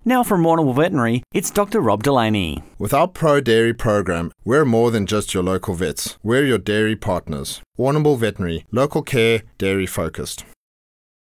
Now from Warrnambool Veterinary, it's Dr. Rob Delaney. With our Pro Dairy program, we're more than just your local vets. We're your dairy partners. Warrnambool Veterinary, local care, dairy focused.